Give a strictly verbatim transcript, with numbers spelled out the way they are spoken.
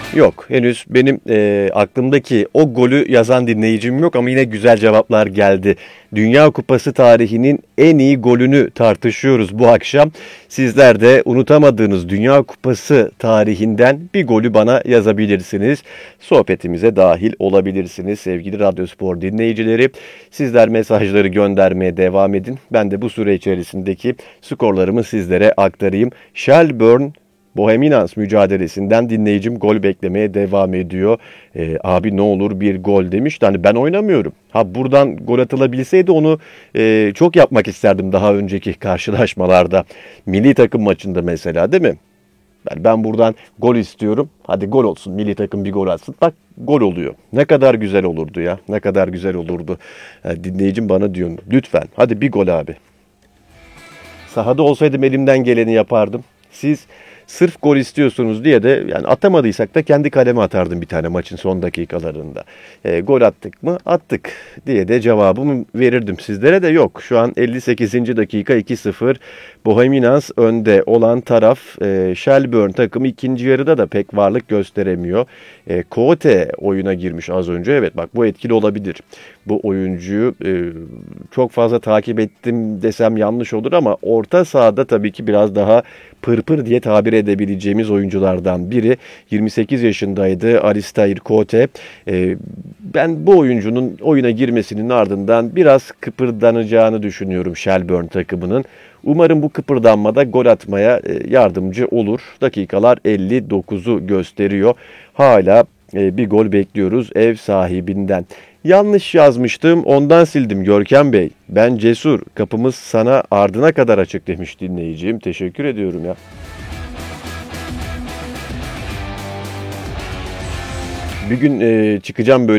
Yok, henüz benim e, aklımdaki o golü yazan dinleyicim yok ama yine güzel cevaplar geldi. Dünya Kupası tarihinin en iyi golünü tartışıyoruz bu akşam. Sizler de unutamadığınız Dünya Kupası tarihinden bir golü bana yazabilirsiniz. Sohbetimize dahil olabilirsiniz sevgili Radyospor dinleyicileri. Sizler mesajları göndermeye devam edin. Ben de bu süre içerisindeki skorlarımı sizlere aktarayım. Shelbourne Bohemians mücadelesinden dinleyicim gol beklemeye devam ediyor. Ee, abi ne olur bir gol demiş. Hani ben oynamıyorum. Ha buradan gol atılabilseydi onu e, çok yapmak isterdim daha önceki karşılaşmalarda. Milli takım maçında mesela değil mi? Yani ben buradan gol istiyorum. Hadi gol olsun. Milli takım bir gol atsın. Bak gol oluyor. Ne kadar güzel olurdu ya. Ne kadar güzel olurdu. Yani dinleyicim bana diyor. Lütfen hadi bir gol abi. Sahada olsaydım elimden geleni yapardım. Siz sırf gol istiyorsunuz diye de yani atamadıysak da kendi kaleme atardım bir tane maçın son dakikalarında. E, gol attık mı? Attık diye de cevabımı verirdim sizlere de yok. Şu an elli sekizinci dakika iki sıfır Bohemians önde olan taraf. e, Shelbourne takımı ikinci yarıda da pek varlık gösteremiyor. E, Kote oyuna girmiş az önce. Evet bak bu etkili olabilir. Bu oyuncuyu e, çok fazla takip ettim desem yanlış olur ama orta sahada tabii ki biraz daha pırpır diye tabir edebileceğimiz oyunculardan biri. yirmi sekiz yaşındaydı Alistair Kote. E, ben bu oyuncunun oyuna girmesinin ardından biraz kıpırdanacağını düşünüyorum Shelbourne takımının. Umarım bu kıpırdanmada gol atmaya e, yardımcı olur. Dakikalar elli dokuzu gösteriyor. Hala e, bir gol bekliyoruz ev sahibinden. Yanlış yazmıştım, ondan sildim Görkem Bey. Ben cesur, kapımız sana ardına kadar açık demiş dinleyicim. Teşekkür ediyorum ya. Bir gün e, çıkacağım böyle